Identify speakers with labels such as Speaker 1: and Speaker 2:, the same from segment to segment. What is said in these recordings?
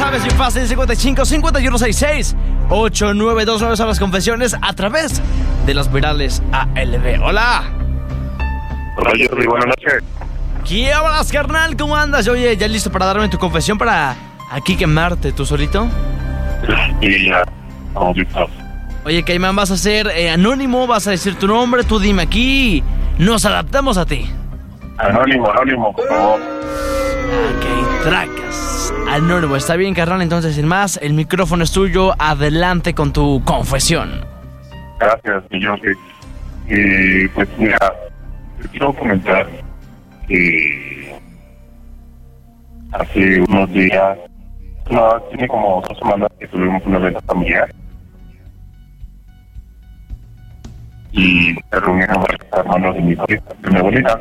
Speaker 1: sabes, bien fácil, 55 51 66 8929 son las confesiones a través de los virales ALB. Hola.
Speaker 2: Hola, Jordi, buenas noches.
Speaker 1: ¿Qué hablas, carnal? ¿Cómo andas? Oye, ¿ya listo para darme tu confesión para aquí quemarte tú solito?
Speaker 2: Y ya, estamos listos.
Speaker 1: Oye, Caimán, vas a ser anónimo, vas a decir tu nombre, tú dime aquí. Nos adaptamos a ti.
Speaker 2: Anónimo, por favor.
Speaker 1: Ok, tracas. Anónimo, está bien, carnal. Entonces, sin más, el micrófono es tuyo. Adelante con tu confesión.
Speaker 2: Gracias, Jordi. Pues mira, te quiero comentar que hace unos días, no, tiene como 2 semanas que tuvimos una evento familiar y se reunieron varios hermanos de mi abuelita.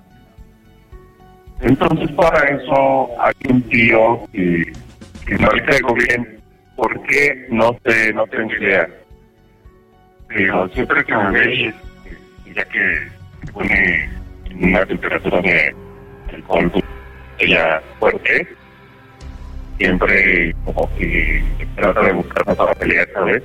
Speaker 2: Entonces, para eso hay un tío que no le caigo bien. ¿Por qué? No sé, no tengo idea. Pero siempre que me ve, ya que se pone en una temperatura de alcohol ella fuerte, siempre como que trata de buscarme para pelear, ¿sabes?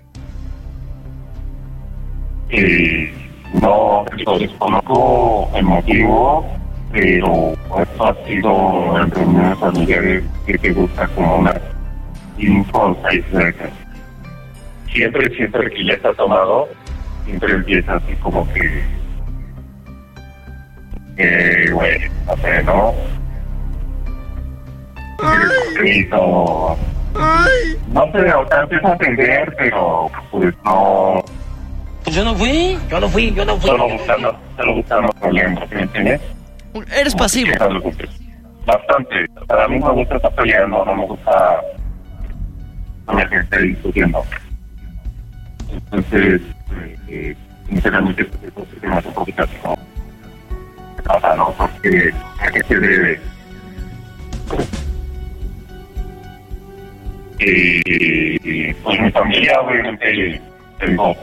Speaker 2: No, desconozco el motivo, pero esto ha sido en reuniones familiares que te gusta como una 5 o 6 veces. Siempre que ya está tomado, siempre empieza así como que güey, no sé, ¿no? No sé, o sea, empieza a atender, pero pues no.
Speaker 3: Yo no fui.
Speaker 2: Solo buscando problemas, ¿me entiendes?
Speaker 1: Eres pasivo.
Speaker 2: Bastante. A mí me gusta estar peleando, no me gusta que esté discutiendo. Entonces, sinceramente, pues se me hace un poquito así como... O sea, ¿no? Porque ¿a qué se debe? Pues mi familia, obviamente, tengo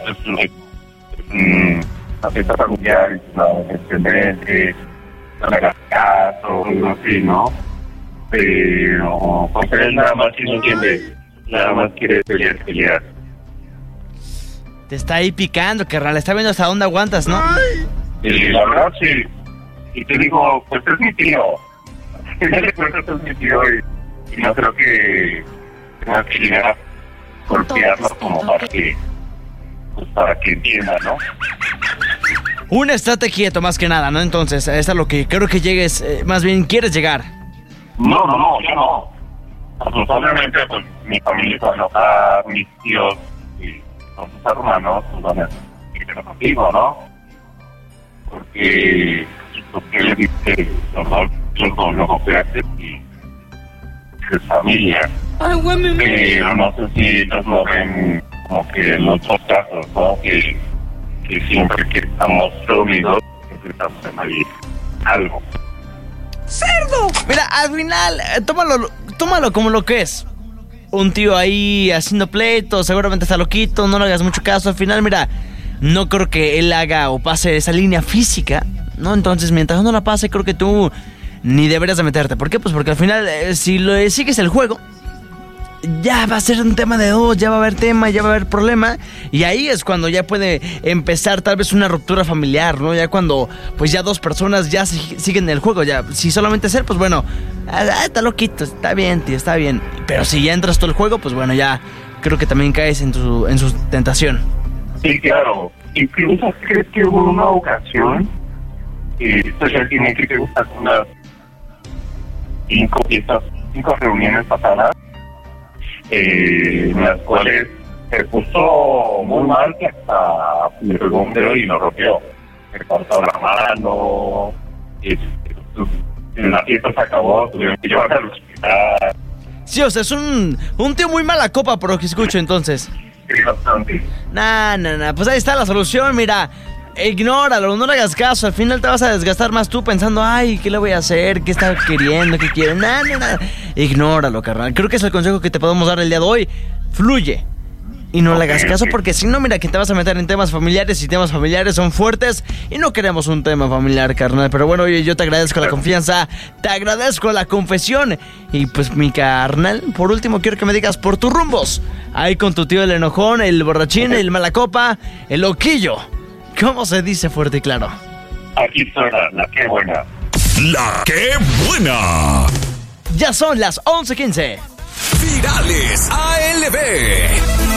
Speaker 2: una fiesta familiar, no descendiente, no le hagas caso, algo así, ¿no? Pero porque él nada más si no entiende, nada más quiere pelear.
Speaker 1: Te está ahí picando, carnal. Está viendo hasta dónde aguantas, ¿no?
Speaker 2: Y la verdad, sí. Y te digo, pues es mi tío. Es mi tío y no creo que tenga que llegar a golpearlo como para que entienda, ¿no?
Speaker 1: Un estate quieto, más que nada, ¿no? Entonces, es a lo que creo que llegues, más bien quieres llegar.
Speaker 2: No, yo no. Pues obviamente, pues mi familia va a enojar, mis tíos y con sus hermanos, pues van a ir contigo, ¿no? Porque le dice los golpeaste y es familia. Pero no sé si ellos lo ven como que en los otros casos, ¿no? Que siempre que estamos reunidos, empezamos a salir algo.
Speaker 1: ¡Cerdo! Mira, al final, tómalo como lo que es. Un tío ahí haciendo pleito, seguramente está loquito, no le hagas mucho caso. Al final, mira, no creo que él haga o pase esa línea física, ¿no? Entonces, mientras no la pase, creo que tú ni deberías de meterte. ¿Por qué? Pues porque al final, si lo sigues el juego, ya va a ser un tema de dos, ya va a haber tema, ya va a haber problema. Y ahí es cuando ya puede empezar tal vez una ruptura familiar, ¿no? Ya cuando, pues ya 2 personas ya siguen el juego. Ya, si solamente es él, pues bueno, está loquito, está bien, tío, está bien. Pero si ya entras todo el juego, pues bueno, ya creo que también caes en su tentación.
Speaker 2: Sí, claro. Incluso crees que hubo una ocasión, esto ya tiene que te gustar unas 5 reuniones pasadas, en las cuales se puso muy mal que hasta me pegó un dedo y lo rompió. Se cortó la mano, la fiesta se acabó, tuvieron que llevarla al hospital.
Speaker 1: Sí, o sea, es un tío muy mala copa por lo que escucho, entonces.
Speaker 2: Sí, bastante.
Speaker 1: Nah, pues ahí está la solución, mira. Ignóralo, no le hagas caso. Al final te vas a desgastar más tú pensando, ay, ¿qué le voy a hacer? ¿Qué está queriendo? ¿Qué quiere? Nada. Ignóralo, carnal. Creo que es el consejo que te podemos dar el día de hoy. Fluye. y no le hagas caso, porque si no, mira que te vas a meter en temas familiares, y temas familiares son fuertes y no queremos un tema familiar, carnal. Pero bueno, oye, yo te agradezco la confianza, te agradezco la confesión, y pues mi carnal, por último quiero que me digas por tus rumbos, ahí con tu tío el enojón, el borrachín, el malacopa, el loquillo, ¿cómo se dice fuerte y claro?
Speaker 2: Aquí suena la que buena.
Speaker 4: La que buena.
Speaker 1: Ya son las 11:15.
Speaker 4: Virales ALB.